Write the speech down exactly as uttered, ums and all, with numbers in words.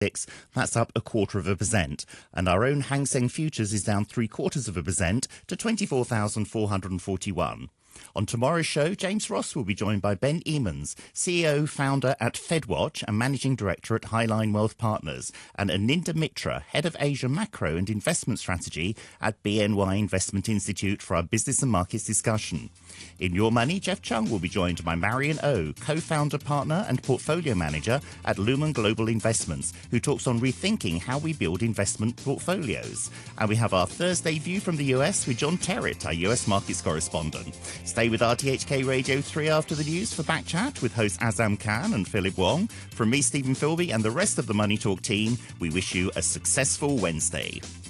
That's up a quarter of a percent. And our own Hang Seng Futures is down three quarters of a percent to twenty-four thousand four hundred forty-one. On tomorrow's show, James Ross will be joined by Ben Emons, C E O, founder at FedWatch and Managing Director at Highline Wealth Partners, and Aninda Mitra, Head of Asia Macro and Investment Strategy at B N Y Investment Institute for our Business and Markets discussion. In Your Money, Jeff Chung will be joined by Marion O, co-founder, partner and portfolio manager at Lumen Global Investments, who talks on rethinking how we build investment portfolios. And we have our Thursday view from the U S with John Terrett, our U S markets correspondent. Stay with R T H K Radio three after the news for Back Chat with hosts Azam Khan and Philip Wong. From me, Stephen Philby, and the rest of the Money Talk team, we wish you a successful Wednesday.